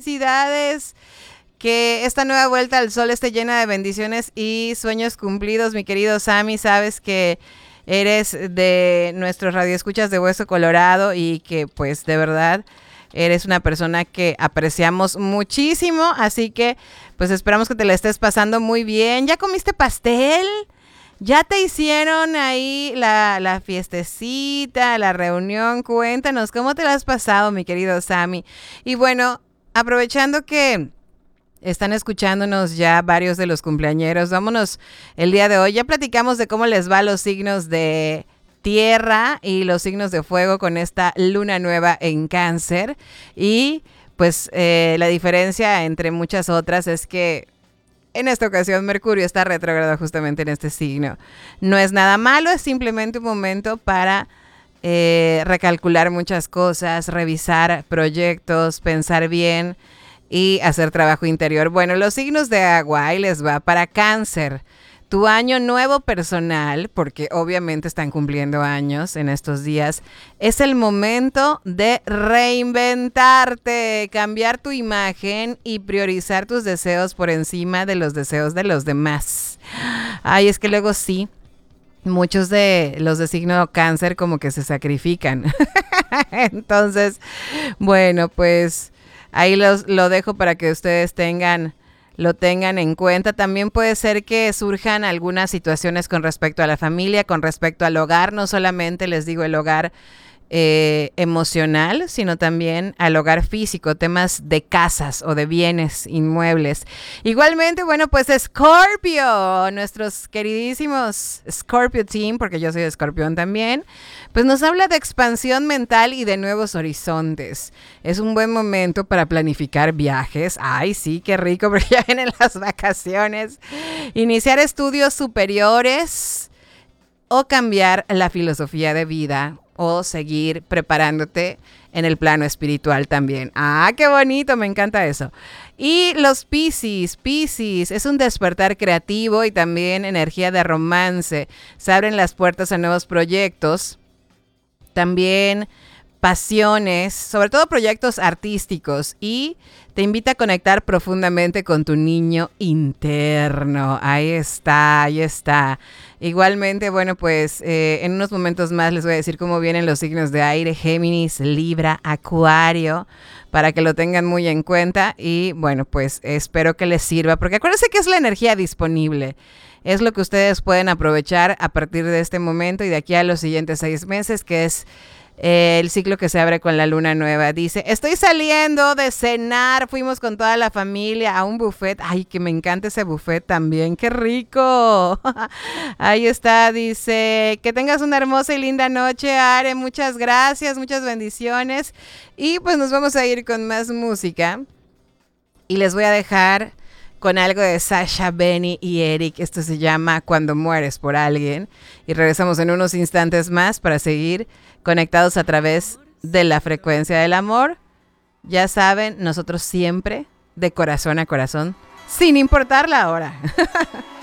felicidades. Que esta nueva vuelta al sol esté llena de bendiciones y sueños cumplidos, mi querido Sammy. Sabes que eres de nuestros radioescuchas de Hueso Colorado y que pues de verdad eres una persona que apreciamos muchísimo. Así que pues esperamos que te la estés pasando muy bien. ¿Ya comiste pastel? ¿Ya te hicieron ahí la fiestecita, la reunión? Cuéntanos, ¿cómo te la has pasado, mi querido Sammy? Y bueno, aprovechando que están escuchándonos ya varios de los cumpleañeros, vámonos el día de hoy. Ya platicamos de cómo les va a los signos de tierra y los signos de fuego con esta luna nueva en Cáncer. Y pues la diferencia entre muchas otras es que en esta ocasión Mercurio está retrógrado justamente en este signo. No es nada malo, es simplemente un momento para recalcular muchas cosas, revisar proyectos, pensar bien y hacer trabajo interior. Bueno, los signos de agua, ahí les va. Para Cáncer, tu año nuevo personal, porque obviamente están cumpliendo años en estos días, es el momento de reinventarte, cambiar tu imagen y priorizar tus deseos por encima de los deseos de los demás. Ay, es que luego sí, muchos de los de signo Cáncer como que se sacrifican. Entonces, bueno, pues ahí lo dejo para que ustedes lo tengan en cuenta. También puede ser que surjan algunas situaciones con respecto a la familia, con respecto al hogar. No solamente les digo el hogar emocional, sino también al hogar físico, temas de casas o de bienes inmuebles. Igualmente, bueno, pues Scorpio, nuestros queridísimos Scorpio Team, porque yo soy escorpión también, pues nos habla de expansión mental y de nuevos horizontes. Es un buen momento para planificar viajes. Ay, sí, qué rico, porque ya vienen las vacaciones. Iniciar estudios superiores o cambiar la filosofía de vida o seguir preparándote en el plano espiritual también. ¡Ah, qué bonito! Me encanta eso. Y los Piscis es un despertar creativo y también energía de romance. Se abren las puertas a nuevos proyectos, también pasiones, sobre todo proyectos artísticos, y te invita a conectar profundamente con tu niño interno. Ahí está, ahí está. Igualmente, bueno, pues en unos momentos más les voy a decir cómo vienen los signos de aire: Géminis, Libra, Acuario, para que lo tengan muy en cuenta. Y bueno, pues espero que les sirva, porque acuérdense que es la energía disponible. Es lo que ustedes pueden aprovechar a partir de este momento y de aquí a los siguientes 6 meses, que es el ciclo que se abre con la luna nueva. Dice: estoy saliendo de cenar, fuimos con toda la familia a un buffet. Ay, que me encanta ese buffet también, qué rico. Ahí está, dice: que tengas una hermosa y linda noche, Are, muchas gracias, muchas bendiciones. Y pues nos vamos a ir con más música y les voy a dejar con algo de Sasha, Benny y Eric. Esto se llama Cuando mueres por alguien. Y regresamos en unos instantes más para seguir conectados a través de la frecuencia del amor. Ya saben, nosotros siempre de corazón a corazón, sin importar la hora.